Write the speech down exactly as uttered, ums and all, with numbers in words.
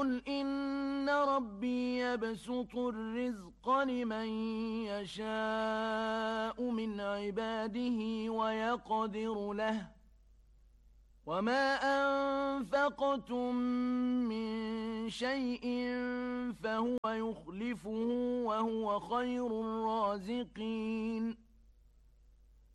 قل إن ربي يبسط الرزق لمن يشاء من عباده ويقدر له وما أنفقتم من شيء فهو يخلفه وهو خير الرازقين